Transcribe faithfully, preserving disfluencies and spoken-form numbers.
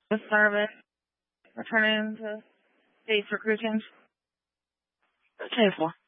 The service. Returning to base for crew change. Okay, four.